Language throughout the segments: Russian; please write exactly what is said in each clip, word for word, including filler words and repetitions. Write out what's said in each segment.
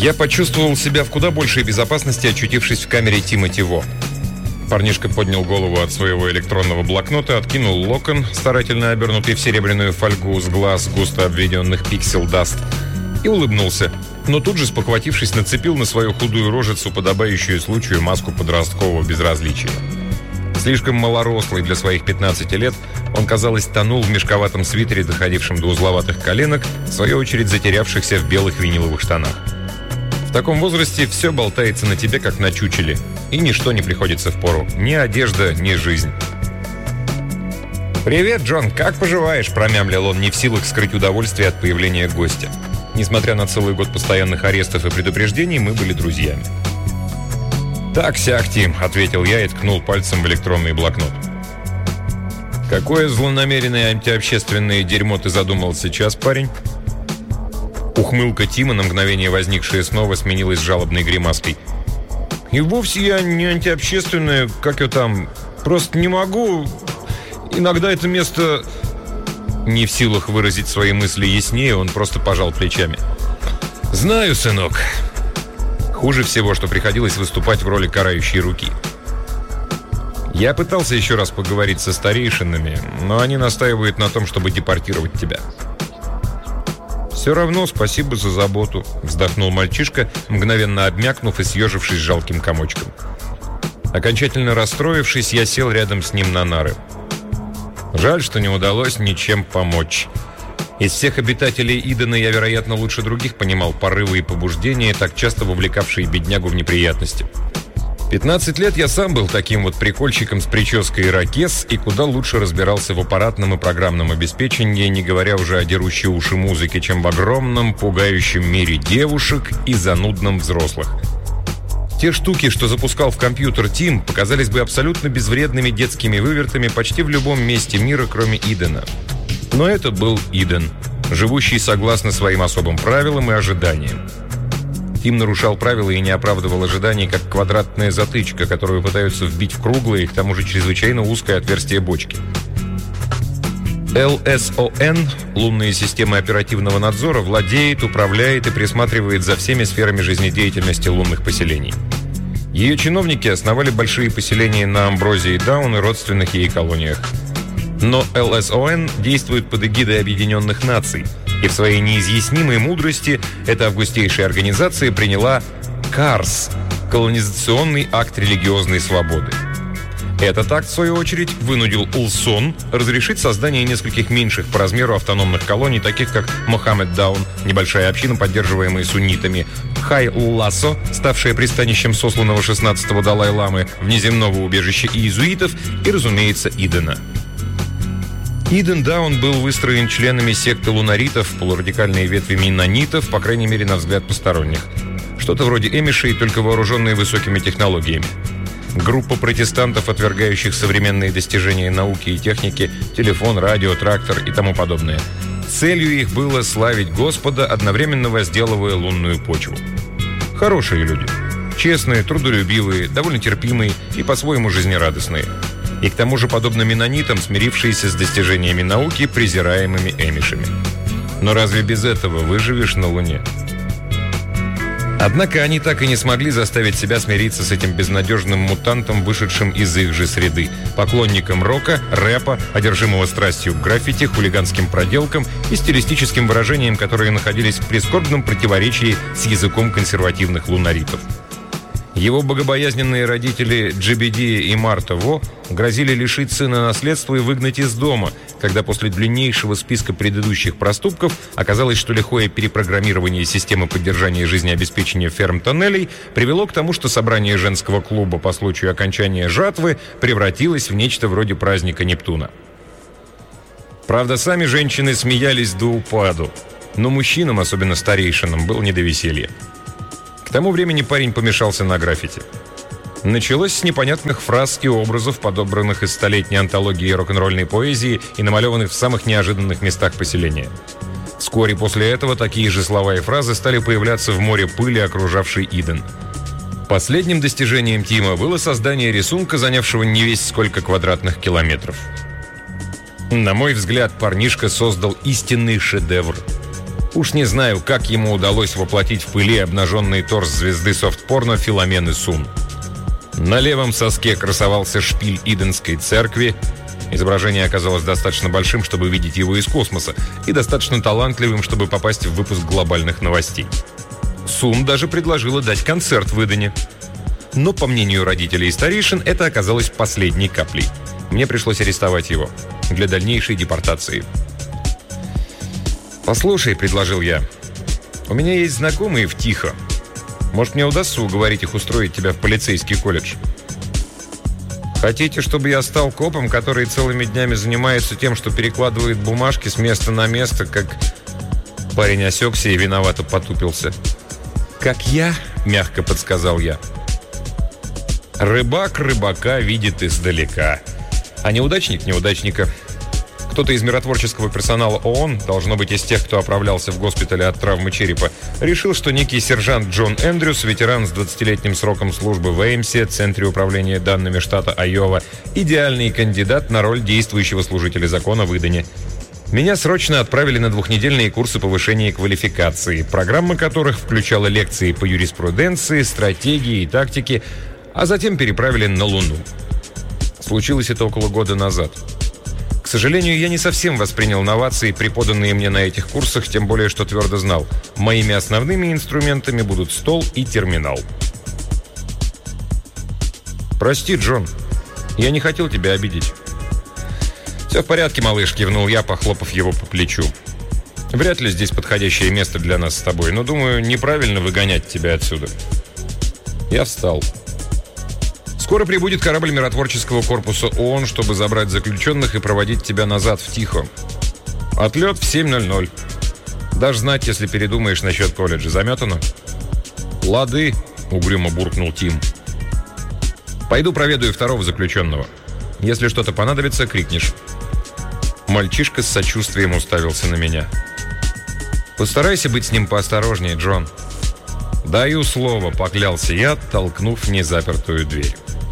Я почувствовал себя в куда большей безопасности, очутившись в камере Тимоти Во. Парнишка поднял голову от своего электронного блокнота, откинул локон, старательно обернутый в серебряную фольгу с глаз густо обведенных пиксель-даст, и улыбнулся, но тут же, спохватившись, нацепил на свою худую рожицу подобающую случаю маску подросткового безразличия. Слишком малорослый для своих пятнадцати лет, он, казалось, тонул в мешковатом свитере, доходившем до узловатых коленок, в свою очередь затерявшихся в белых виниловых штанах. В таком возрасте все болтается на тебе, как на чучеле, и ничто не приходится впору. Ни одежда, ни жизнь. «Привет, Джон, как поживаешь?» – промямлил он, не в силах скрыть удовольствие от появления гостя. Несмотря на целый год постоянных арестов и предупреждений, мы были друзьями. «Так-сяк, Тим», — ответил я и ткнул пальцем в электронный блокнот. «Какое злонамеренное антиобщественное дерьмо ты задумал сейчас, парень?» Ухмылка Тима, на мгновение возникшая снова, сменилась жалобной гримаской. «И вовсе я не антиобщественное, как я там, просто не могу. Иногда это место...» Не в силах выразить свои мысли яснее, он просто пожал плечами. «Знаю, сынок». Хуже всего, что приходилось выступать в роли карающей руки. Я пытался еще раз поговорить со старейшинами, но они настаивают на том, чтобы депортировать тебя. «Все равно спасибо за заботу», — вздохнул мальчишка, мгновенно обмякнув и съежившись жалким комочком. Окончательно расстроившись, я сел рядом с ним на нары. Жаль, что не удалось ничем помочь. Из всех обитателей Идена я, вероятно, лучше других понимал порывы и побуждения, так часто вовлекавшие беднягу в неприятности. пятнадцать лет я сам был таким вот прикольчиком с прической ирокез и куда лучше разбирался в аппаратном и программном обеспечении, не говоря уже о дерущей уши музыке, чем в огромном, пугающем мире девушек и занудном взрослых. Те штуки, что запускал в компьютер Тим, показались бы абсолютно безвредными детскими вывертами почти в любом месте мира, кроме Идена. Но это был Иден, живущий согласно своим особым правилам и ожиданиям. Тим нарушал правила и не оправдывал ожиданий, как квадратная затычка, которую пытаются вбить в круглое и к тому же чрезвычайно узкое отверстие бочки. эл эс о эн, лунные системы оперативного надзора, владеет, управляет и присматривает за всеми сферами жизнедеятельности лунных поселений. Ее чиновники основали большие поселения на Амброзии Даун и родственных ей колониях. Но эл эс о эн действует под эгидой Объединенных Наций, и в своей неизъяснимой мудрости эта августейшая организация приняла КАРС – колонизационный акт религиозной свободы. Этот акт, в свою очередь, вынудил УЛСОН разрешить создание нескольких меньших по размеру автономных колоний, таких как Мохаммед-Даун, небольшая община, поддерживаемая суннитами, Хай-Лассо, ставшая пристанищем сосланного шестнадцатого Далай-ламы, внеземного убежища иезуитов и, разумеется, Идена. Иден-Даун был выстроен членами секты лунаритов, полурадикальной ветви меннонитов, по крайней мере, на взгляд посторонних. Что-то вроде эмишей, только вооруженные высокими технологиями. Группа протестантов, отвергающих современные достижения науки и техники, телефон, радио, трактор и тому подобное. Целью их было славить Господа, одновременно возделывая лунную почву. Хорошие люди. Честные, трудолюбивые, довольно терпимые и по-своему жизнерадостные. И к тому же, подобно меннонитам, смирившиеся с достижениями науки, презираемыми эмишами. Но разве без этого выживешь на Луне? Однако они так и не смогли заставить себя смириться с этим безнадежным мутантом, вышедшим из их же среды, поклонником рока, рэпа, одержимого страстью к граффити, хулиганским проделкам и стилистическим выражениям, которые находились в прискорбном противоречии с языком консервативных лунаритов. Его богобоязненные родители Джебедия и Марта Во грозили лишить сына наследства и выгнать из дома, когда после длиннейшего списка предыдущих проступков оказалось, что лихое перепрограммирование системы поддержания жизнеобеспечения ферм-тоннелей привело к тому, что собрание женского клуба по случаю окончания жатвы превратилось в нечто вроде праздника Нептуна. Правда, сами женщины смеялись до упаду, но мужчинам, особенно старейшинам, было не до веселья. К тому времени парень помешался на граффити. Началось с непонятных фраз и образов, подобранных из столетней антологии рок-н-ролльной поэзии и намалеванных в самых неожиданных местах поселения. Вскоре после этого такие же слова и фразы стали появляться в море пыли, окружавшей Иден. Последним достижением Тима было создание рисунка, занявшего не весть сколько квадратных километров. На мой взгляд, парнишка создал истинный шедевр. Уж не знаю, как ему удалось воплотить в пыли обнаженный торс звезды софт-порно Филомены Сун. На левом соске красовался шпиль Иденской церкви. Изображение оказалось достаточно большим, чтобы видеть его из космоса, и достаточно талантливым, чтобы попасть в выпуск глобальных новостей. Сун даже предложила дать концерт в Идене. Но, по мнению родителей и старейшин, это оказалось последней каплей. Мне пришлось арестовать его для дальнейшей депортации. «Послушай», — предложил я, — «у меня есть знакомые в Тихо. Может, мне удастся уговорить их устроить тебя в полицейский колледж?» «Хотите, чтобы я стал копом, который целыми днями занимается тем, что перекладывает бумажки с места на место, как...» Парень осекся и виновато потупился. «Как я?» — мягко подсказал я. «Рыбак рыбака видит издалека, а неудачник неудачника». Кто-то из миротворческого персонала ООН, должно быть из тех, кто оправлялся в госпитале от травмы черепа, решил, что некий сержант Джон Эндрюс, ветеран с двадцатилетним сроком службы в Эймсе, Центре управления данными штата Айова, идеальный кандидат на роль действующего служителя закона в Идене. Меня срочно отправили на двухнедельные курсы повышения квалификации, программа которых включала лекции по юриспруденции, стратегии и тактике, а затем переправили на Луну. Случилось это около года назад. К сожалению, я не совсем воспринял новации, преподанные мне на этих курсах, тем более, что твердо знал, моими основными инструментами будут стол и терминал. «Прости, Джон, я не хотел тебя обидеть». «Все в порядке, малыш», — кивнул я, похлопав его по плечу. «Вряд ли здесь подходящее место для нас с тобой, но, думаю, неправильно выгонять тебя отсюда». Я встал. «Скоро прибудет корабль миротворческого корпуса ООН, чтобы забрать заключенных и проводить тебя назад в Тихо. Отлет в семь ноль ноль. Дашь знать, если передумаешь насчет колледжа. Заметано?» «Лады», — угрюмо буркнул Тим. «Пойду проведаю второго заключенного. Если что-то понадобится, крикнешь». Мальчишка с сочувствием уставился на меня. «Постарайся быть с ним поосторожнее, Джон». «Даю слово», — поклялся я, толкнув незапертую дверь.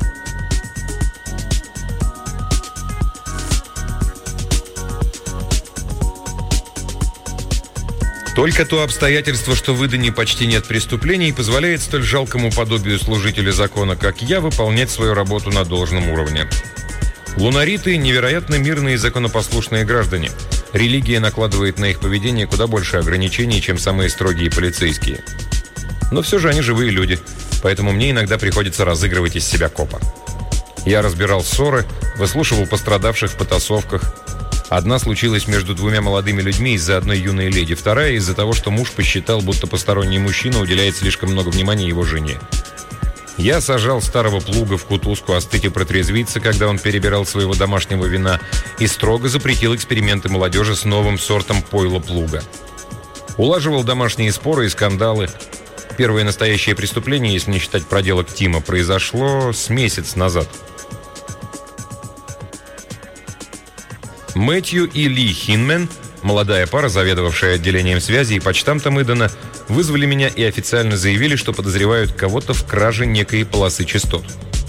Только то обстоятельство, что в Идене почти нет преступлений, позволяет столь жалкому подобию служителя закона, как я, выполнять свою работу на должном уровне. Лунариты – невероятно мирные и законопослушные граждане. Религия накладывает на их поведение куда больше ограничений, чем самые строгие полицейские. Но все же они живые люди, поэтому мне иногда приходится разыгрывать из себя копа. Я разбирал ссоры, выслушивал пострадавших в потасовках. Одна случилась между двумя молодыми людьми из-за одной юной леди, вторая из-за того, что муж посчитал, будто посторонний мужчина уделяет слишком много внимания его жене. Я сажал старого плуга в кутузку остыть и протрезвиться, когда он перебирал своего домашнего вина, и строго запретил эксперименты молодежи с новым сортом пойла плуга. Улаживал домашние споры и скандалы. Первое настоящее преступление, если не считать проделок Тима, произошло с месяц назад. Мэтью и Ли Хинмен, молодая пара, заведовавшая отделением связи и почтамтом Идена, вызвали меня и официально заявили, что подозревают кого-то в краже некой полосы частот.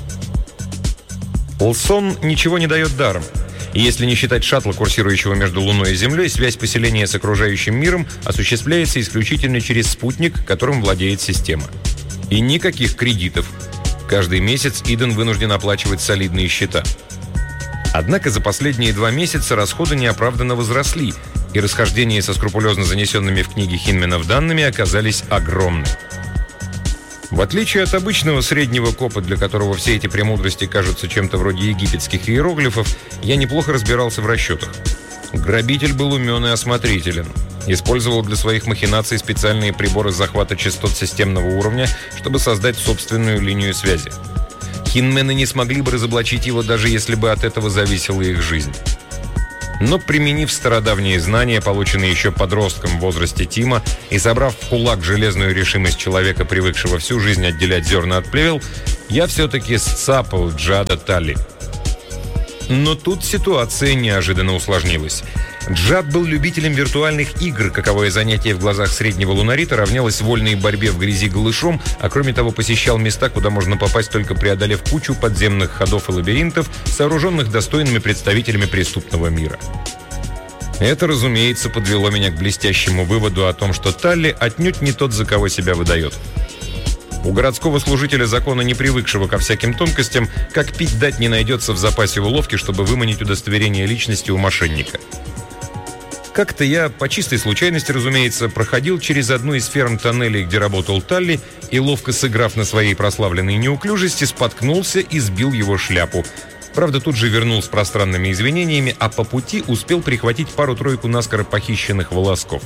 Лсон ничего не дает даром. И если не считать шаттла, курсирующего между Луной и Землей, связь поселения с окружающим миром осуществляется исключительно через спутник, которым владеет система. И никаких кредитов. Каждый месяц Иден вынужден оплачивать солидные счета. Однако за последние два месяца расходы неоправданно возросли, и расхождения со скрупулезно занесенными в книге Хинменов данными оказались огромны. В отличие от обычного среднего копа, для которого все эти премудрости кажутся чем-то вроде египетских иероглифов, я неплохо разбирался в расчетах. Грабитель был умен и осмотрителен. Использовал для своих махинаций специальные приборы захвата частот системного уровня, чтобы создать собственную линию связи. Хинмены не смогли бы разоблачить его, даже если бы от этого зависела их жизнь. Но, применив стародавние знания, полученные еще подростком в возрасте Тима, и собрав в кулак железную решимость человека, привыкшего всю жизнь отделять зерна от плевел, я все-таки сцапал Джада Талли. Но тут ситуация неожиданно усложнилась. Джад был любителем виртуальных игр, каковое занятие в глазах среднего лунарита равнялось вольной борьбе в грязи голышом, а кроме того посещал места, куда можно попасть, только преодолев кучу подземных ходов и лабиринтов, сооруженных достойными представителями преступного мира. Это, разумеется, подвело меня к блестящему выводу о том, что Талли отнюдь не тот, за кого себя выдает. У городского служителя закона, не привыкшего ко всяким тонкостям, как пить дать не найдется в запасе уловки, чтобы выманить удостоверение личности у мошенника. Как-то я, по чистой случайности, разумеется, проходил через одну из ферм тоннелей, где работал Талли, и, ловко сыграв на своей прославленной неуклюжести, споткнулся и сбил его шляпу. Правда, тут же вернул с пространными извинениями, а по пути успел прихватить пару-тройку наскоро похищенных волосков.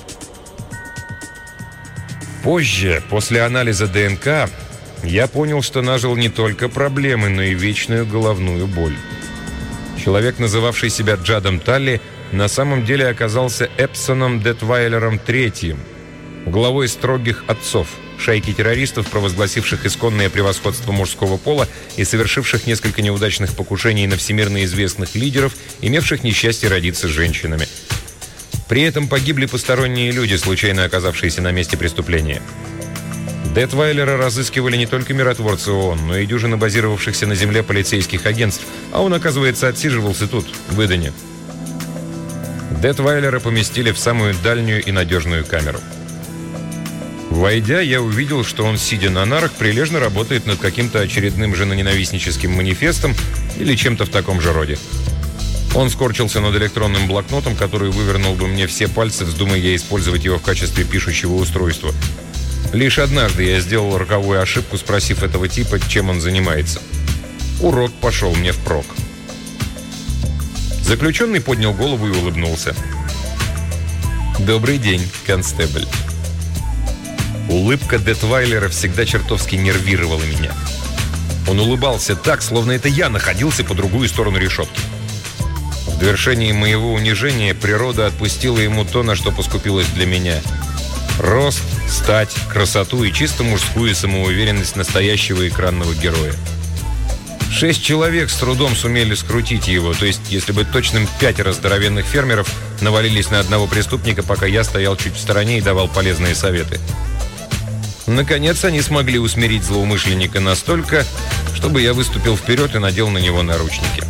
Позже, после анализа ДНК, я понял, что нажил не только проблемы, но и вечную головную боль. Человек, называвший себя Джадом Талли, на самом деле оказался Эпсоном Детвайлером третьим, главой строгих отцов, шайки террористов, провозгласивших исконное превосходство мужского пола и совершивших несколько неудачных покушений на всемирно известных лидеров, имевших несчастье родиться женщинами. При этом погибли посторонние люди, случайно оказавшиеся на месте преступления. Детвайлера разыскивали не только миротворцы ООН, но и дюжина базировавшихся на земле полицейских агентств, а он, оказывается, отсиживался тут, в Идене. Детвайлера поместили в самую дальнюю и надежную камеру. Войдя, я увидел, что он, сидя на нарах, прилежно работает над каким-то очередным женоненавистническим манифестом или чем-то в таком же роде. Он скорчился над электронным блокнотом, который вывернул бы мне все пальцы, вздумая я использовать его в качестве пишущего устройства. Лишь однажды я сделал роковую ошибку, спросив этого типа, чем он занимается. Урок пошел мне впрок. Заключенный поднял голову и улыбнулся. «Добрый день, констебль». Улыбка Детвайлера всегда чертовски нервировала меня. Он улыбался так, словно это я находился по другую сторону решетки. В довершении моего унижения природа отпустила ему то, на что поскупилась для меня. Рост, стать, красоту и чисто мужскую самоуверенность настоящего экранного героя. Шесть человек с трудом сумели скрутить его, то есть, если быть точным, пятеро здоровенных фермеров навалились на одного преступника, пока я стоял чуть в стороне и давал полезные советы. Наконец, они смогли усмирить злоумышленника настолько, чтобы я выступил вперед и надел на него наручники.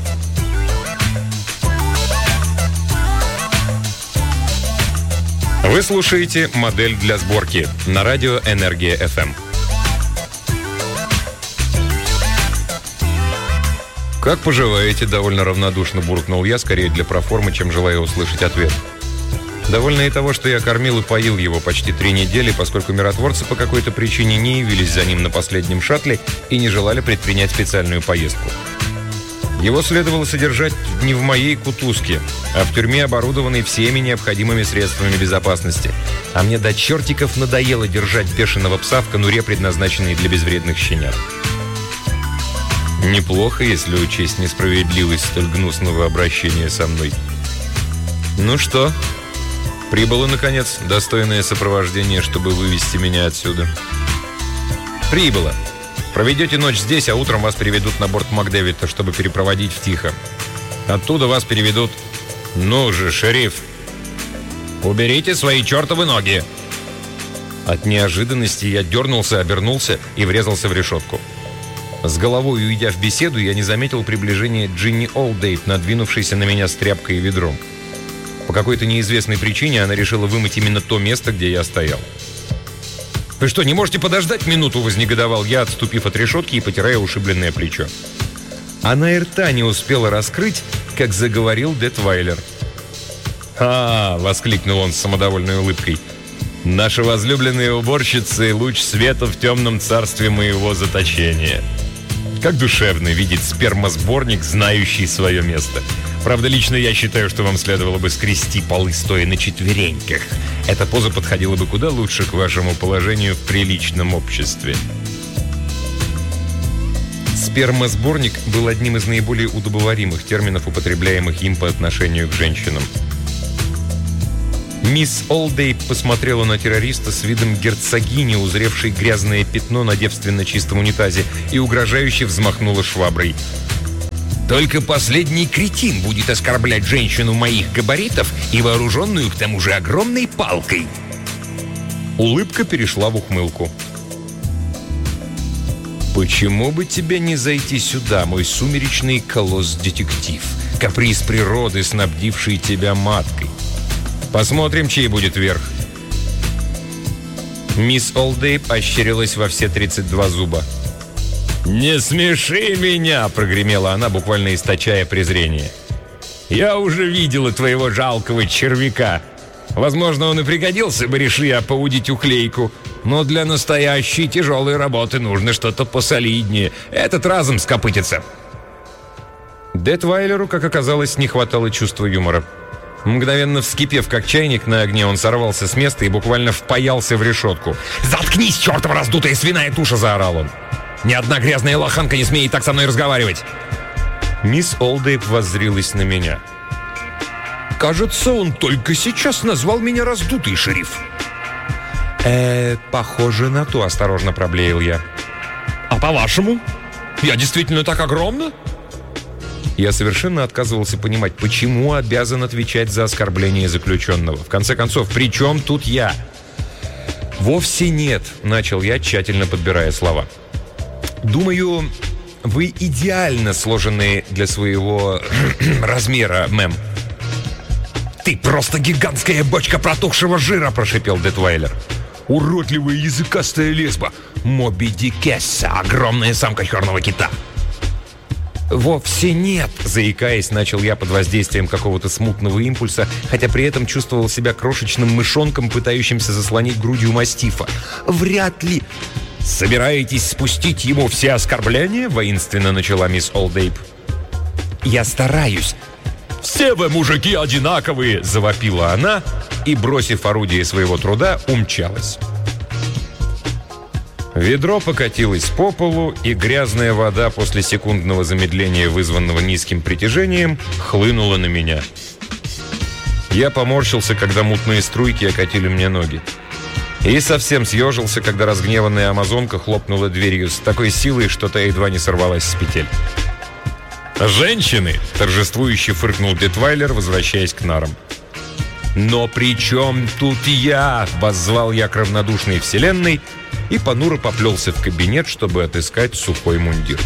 Вы слушаете «Модель для сборки» на радио «Энергия эф эм». «Как поживаете?» – довольно равнодушно буркнул я, скорее для проформы, чем желая услышать ответ. Довольно и того, что я кормил и поил его почти три недели, поскольку миротворцы по какой-то причине не явились за ним на последнем шаттле и не желали предпринять специальную поездку. Его следовало содержать не в моей кутузке, а в тюрьме, оборудованной всеми необходимыми средствами безопасности. А мне до чертиков надоело держать бешеного пса в конуре, предназначенной для безвредных щенят. Неплохо, если учесть несправедливость столь гнусного обращения со мной. Ну что, прибыло, наконец, достойное сопровождение, чтобы вывести меня отсюда? Прибыло. Проведете ночь здесь, а утром вас переведут на борт Макдэвида, чтобы перепроводить в Тихо. Оттуда вас переведут... Ну же, шериф, уберите свои чертовы ноги! От неожиданности я дернулся, обернулся и врезался в решетку. С головой уйдя в беседу, я не заметил приближения Джинни Олдейт, надвинувшейся на меня с тряпкой и ведром. По какой-то неизвестной причине она решила вымыть именно то место, где я стоял. «Вы что, не можете подождать минуту?» – вознегодовал я, отступив от решетки и потирая ушибленное плечо. Она и рта не успела раскрыть, как заговорил Детвайлер. «А!» – воскликнул он с самодовольной улыбкой. «Наша возлюбленная уборщица и луч света в темном царстве моего заточения. Как душевно видеть спермосборник, знающий свое место. Правда, лично я считаю, что вам следовало бы скрести полы, стоя на четвереньках. Эта поза подходила бы куда лучше к вашему положению в приличном обществе». Спермосборник был одним из наиболее удобоваримых терминов, употребляемых им по отношению к женщинам. Мисс Олдейт посмотрела на террориста с видом герцогини, узревшей грязное пятно на девственно чистом унитазе, и угрожающе взмахнула шваброй. «Только последний кретин будет оскорблять женщину моих габаритов и вооруженную к тому же огромной палкой!» Улыбка перешла в ухмылку. «Почему бы тебе не зайти сюда, мой сумеречный колосс-детектив, каприз природы, снабдивший тебя маткой? Посмотрим, чей будет верх. Мисс Олдейп ощерилась во все тридцать два зуба. «Не смеши меня!» – прогремела она, буквально источая презрение. «Я уже видела твоего жалкого червяка. Возможно, он и пригодился бы, реши я поудить уклейку. Но для настоящей тяжелой работы нужно что-то посолиднее. Этот разом скопытится». Детвайлеру, как оказалось, не хватало чувства юмора. Мгновенно вскипев, как чайник на огне, он сорвался с места и буквально впаялся в решетку. «Заткнись, чертова раздутая свиная туша!» – заорал он. «Ни одна грязная лоханка не смеет так со мной разговаривать!» Мисс Олдейп воззрилась на меня. «Кажется, он только сейчас назвал меня раздутый, шериф». «Э, похоже на то», – осторожно проблеял я. «А по-вашему? Я действительно так огромна?» Я совершенно отказывался понимать, почему обязан отвечать за оскорбление заключенного. В конце концов, при чем тут я? «Вовсе нет», – начал я, тщательно подбирая слова. «Думаю, вы идеально сложены для своего размера, мэм». «Ты просто гигантская бочка протухшего жира», – прошипел Детвайлер. «Уродливая языкастая лесба. Моби Дикесса, огромная самка черного кита». «Вовсе нет», – заикаясь, начал я под воздействием какого-то смутного импульса, хотя при этом чувствовал себя крошечным мышонком, пытающимся заслонить грудью мастифа. «Вряд ли...» «Собираетесь спустить ему все оскорбления?» – воинственно начала мисс Олдейп. «Я стараюсь». «Все вы, мужики, одинаковые!» – завопила она и, бросив орудие своего труда, умчалась. Ведро покатилось по полу, и грязная вода после секундного замедления, вызванного низким притяжением, хлынула на меня. Я поморщился, когда мутные струйки окатили мне ноги. И совсем съежился, когда разгневанная амазонка хлопнула дверью с такой силой, что та едва не сорвалась с петель. «Женщины!» – торжествующе фыркнул Детвайлер, возвращаясь к нарам. «Но при чем тут я?» – воззвал я к равнодушной вселенной и понуро поплелся в кабинет, чтобы отыскать сухой мундир.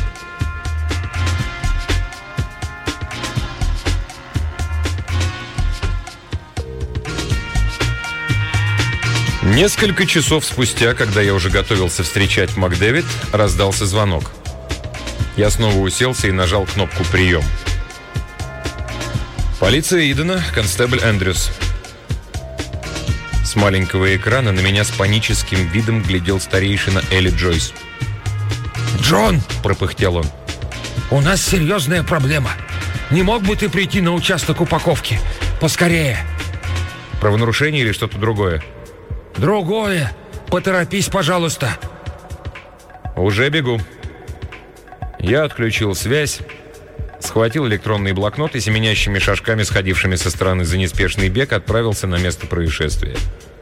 Несколько часов спустя, когда я уже готовился встречать МакДэвид, раздался звонок. Я снова уселся и нажал кнопку «Прием». «Полиция Идена, констебль Эндрюс». С маленького экрана на меня с паническим видом глядел старейшина Элли Джойс. «Джон!» – пропыхтел он. «У нас серьезная проблема. Не мог бы ты прийти на участок упаковки? Поскорее!» «Правонарушение или что-то другое?» «Другое. Поторопись, пожалуйста». «Уже бегу». Я отключил связь, схватил электронный блокнот и семенящими шажками, сходившими со стороны за неспешный бег, отправился на место происшествия.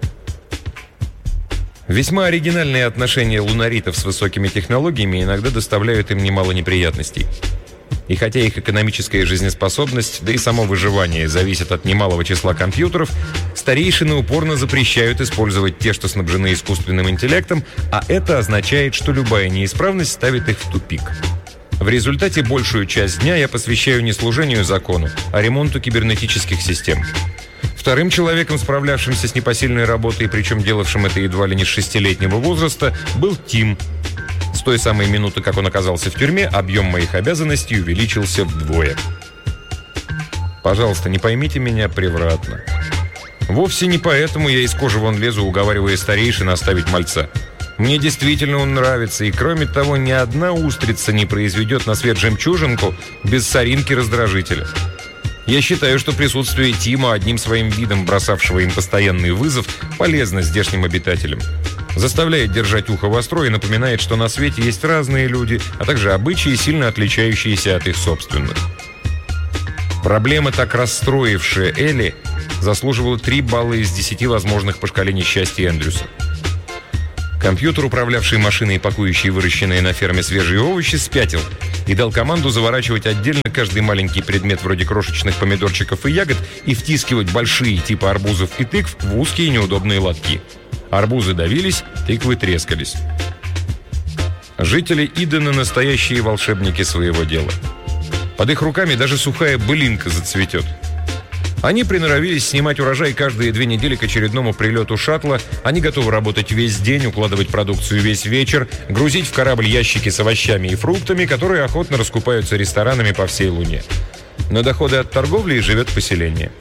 Весьма оригинальные отношения лунаритов с высокими технологиями иногда доставляют им немало неприятностей. И хотя их экономическая жизнеспособность, да и само выживание зависят от немалого числа компьютеров, старейшины упорно запрещают использовать те, что снабжены искусственным интеллектом, а это означает, что любая неисправность ставит их в тупик. В результате большую часть дня я посвящаю не служению закону, а ремонту кибернетических систем. Вторым человеком, справлявшимся с непосильной работой, причем делавшим это едва ли не с шестилетнего возраста, был Тим. С той самой минуты, как он оказался в тюрьме, объем моих обязанностей увеличился вдвое. Пожалуйста, не поймите меня превратно. Вовсе не поэтому я из кожи вон лезу, уговаривая старейшин оставить мальца. Мне действительно он нравится, и кроме того, ни одна устрица не произведет на свет жемчужинку без соринки раздражителя. Я считаю, что присутствие Тима, одним своим видом бросавшего им постоянный вызов, полезно здешним обитателям. Заставляет держать ухо востро и напоминает, что на свете есть разные люди, а также обычаи, сильно отличающиеся от их собственных. Проблема, так расстроившая Элли, заслуживала три балла из десяти возможных по шкале несчастья Эндрюса. Компьютер, управлявший машиной, пакующей выращенные на ферме свежие овощи, спятил и дал команду заворачивать отдельно каждый маленький предмет вроде крошечных помидорчиков и ягод и втискивать большие типа арбузов и тыкв в узкие неудобные лотки. Арбузы давились, тыквы трескались. Жители Идена – настоящие волшебники своего дела. Под их руками даже сухая былинка зацветет. Они приноровились снимать урожай каждые две недели к очередному прилету шаттла. Они готовы работать весь день, укладывать продукцию весь вечер, грузить в корабль ящики с овощами и фруктами, которые охотно раскупаются ресторанами по всей Луне. На доходы от торговли и живет поселение.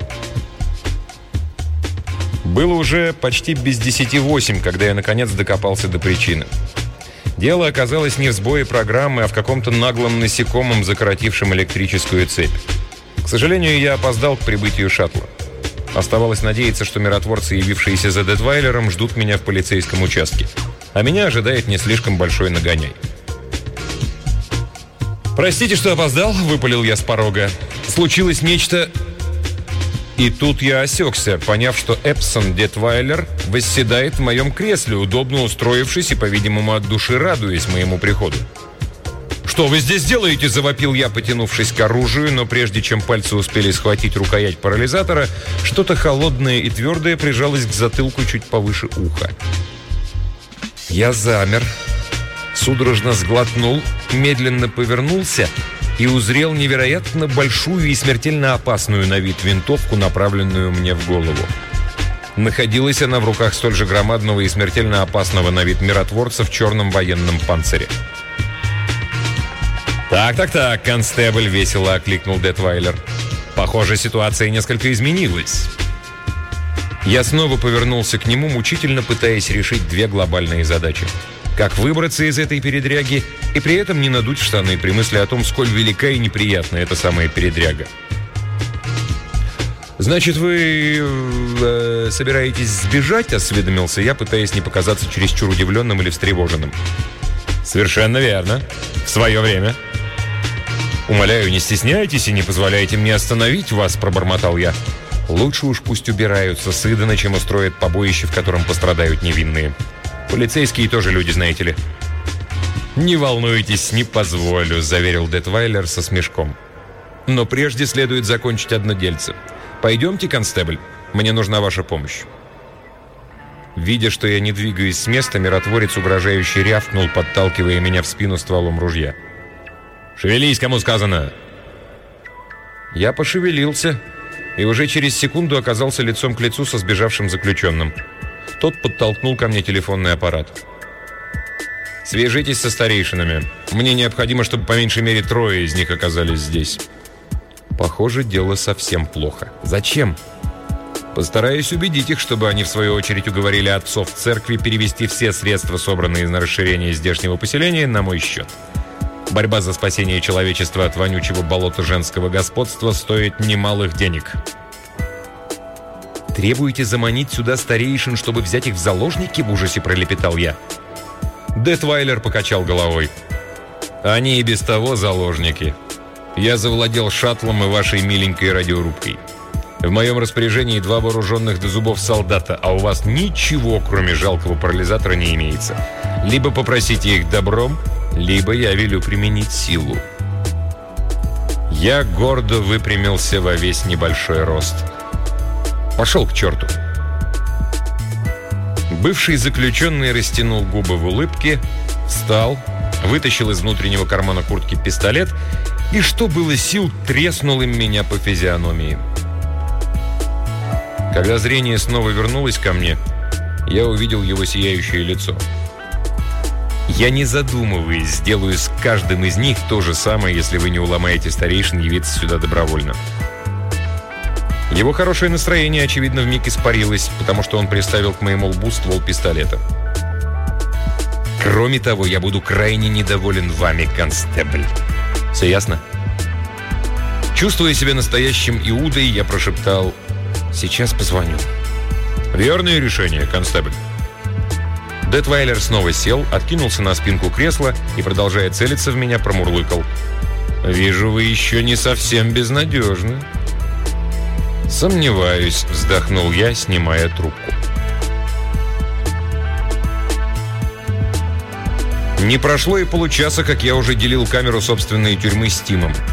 Было уже почти без десяти восемь, когда я наконец докопался до причины. Дело оказалось не в сбое программы, а в каком-то наглом насекомом, закоротившем электрическую цепь. К сожалению, я опоздал к прибытию шаттла. Оставалось надеяться, что миротворцы, явившиеся за Детвайлером, ждут меня в полицейском участке. А меня ожидает не слишком большой нагоняй. «Простите, что опоздал», — выпалил я с порога. «Случилось нечто...» И тут я осекся, поняв, что Эпсон Детвайлер восседает в моем кресле, удобно устроившись и, по-видимому, от души радуясь моему приходу. «Что вы здесь делаете?» – завопил я, потянувшись к оружию, но прежде чем пальцы успели схватить рукоять парализатора, что-то холодное и твердое прижалось к затылку чуть повыше уха. Я замер, судорожно сглотнул, медленно повернулся и узрел невероятно большую и смертельно опасную на вид винтовку, направленную мне в голову. Находилась она в руках столь же громадного и смертельно опасного на вид миротворца в черном военном панцире. «Так-так-так, констебль», — весело окликнул Детвайлер. «Похоже, ситуация несколько изменилась». Я снова повернулся к нему, мучительно пытаясь решить две глобальные задачи. Как выбраться из этой передряги и при этом не надуть штаны при мысли о том, сколь велика и неприятна эта самая передряга. «Значит, вы э, собираетесь сбежать?» — осведомился я, пытаясь не показаться чересчур удивленным или встревоженным. «Совершенно верно. В свое время». «Умоляю, не стесняйтесь и не позволяйте мне остановить вас», — пробормотал я. «Лучше уж пусть убираются с Идена, чем устроят побоище, в котором пострадают невинные. Полицейские тоже люди, знаете ли». «Не волнуйтесь, не позволю», — заверил Детвайлер со смешком. «Но прежде следует закончить одно дельце. Пойдемте, констебль, мне нужна ваша помощь». Видя, что я не двигаюсь с места, миротворец угрожающе рявкнул, подталкивая меня в спину стволом ружья. «Шевелись, кому сказано!» Я пошевелился и уже через секунду оказался лицом к лицу со сбежавшим заключенным. Тот подтолкнул ко мне телефонный аппарат. «Свяжитесь со старейшинами. Мне необходимо, чтобы по меньшей мере трое из них оказались здесь». Похоже, дело совсем плохо. «Зачем?» «Постараюсь убедить их, чтобы они, в свою очередь, уговорили отцов церкви перевести все средства, собранные на расширение здешнего поселения, на мой счет. Борьба за спасение человечества от вонючего болота женского господства стоит немалых денег». «Требуете заманить сюда старейшин, чтобы взять их в заложники?» — в ужасе пролепетал я. Детвайлер покачал головой. «Они и без того заложники. Я завладел шаттлом и вашей миленькой радиорубкой. В моем распоряжении два вооруженных до зубов солдата, а у вас ничего, кроме жалкого парализатора, не имеется. Либо попросите их добром, либо я велю применить силу». Я гордо выпрямился во весь небольшой рост. «Пошел к черту!» Бывший заключенный растянул губы в улыбке, встал, вытащил из внутреннего кармана куртки пистолет и, что было сил, треснул им меня по физиономии. Когда зрение снова вернулось ко мне, я увидел его сияющее лицо. Я, не задумываясь, сделаю с каждым из них то же самое, если вы не уломаете старейшин явиться сюда добровольно. Его хорошее настроение, очевидно, вмиг испарилось, потому что он приставил к моему лбу ствол пистолета. «Кроме того, я буду крайне недоволен вами, констебль. Все ясно?» Чувствуя себя настоящим Иудой, я прошептал: «Сейчас позвоню». «Верное решение, констебль». Детвайлер снова сел, откинулся на спинку кресла и, продолжая целиться в меня, промурлыкал: «Вижу, вы еще не совсем безнадежны». «Сомневаюсь», — вздохнул я, снимая трубку. Не прошло и получаса, как я уже делил камеру собственной тюрьмы с Тимом.